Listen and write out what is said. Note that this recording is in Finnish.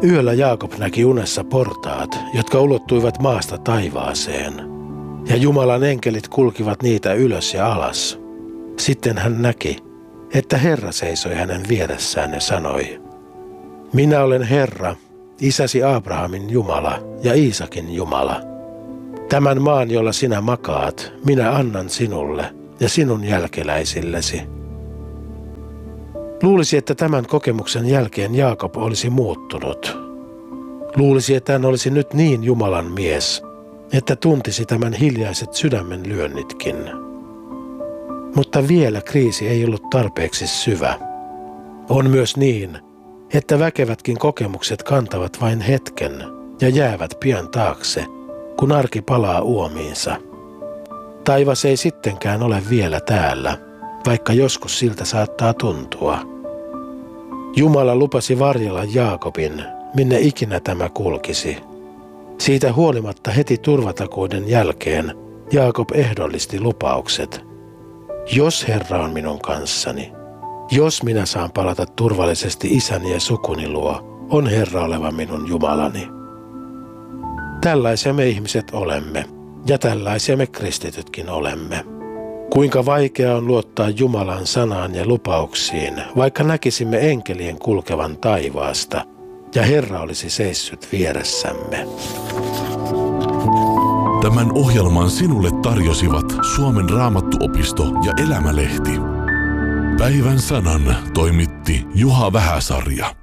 Yöllä Jaakob näki unessa portaat, jotka ulottuivat maasta taivaaseen, ja Jumalan enkelit kulkivat niitä ylös ja alas. Sitten hän näki, että Herra seisoi hänen vieressään ja sanoi: Minä olen Herra, isäsi Abrahamin Jumala ja Iisakin Jumala. Tämän maan, jolla sinä makaat, minä annan sinulle ja sinun jälkeläisillesi. Luulisi, että tämän kokemuksen jälkeen Jaakob olisi muuttunut. Luulisi, että hän olisi nyt niin Jumalan mies, että tuntisi tämän hiljaiset sydämen lyönnitkin. Mutta vielä kriisi ei ollut tarpeeksi syvä. On myös niin, että väkevätkin kokemukset kantavat vain hetken ja jäävät pian taakse, kun arki palaa uomiinsa. Taivas ei sittenkään ole vielä täällä, vaikka joskus siltä saattaa tuntua. Jumala lupasi varjella Jaakobin, minne ikinä tämä kulkisi. Siitä huolimatta heti turvatakuiden jälkeen Jaakob ehdollisti lupaukset. Jos Herra on minun kanssani, jos minä saan palata turvallisesti isäni ja sukuni luo, on Herra oleva minun Jumalani. Tällaisia me ihmiset olemme, ja tällaisia me kristitytkin olemme. Kuinka vaikea on luottaa Jumalan sanaan ja lupauksiin, vaikka näkisimme enkelien kulkevan taivaasta, ja Herra olisi seissyt vieressämme. Tämän ohjelman sinulle tarjosivat Suomen Raamattuopisto ja Elämälehti. Päivän sanan toimitti Juha Vähäsarja.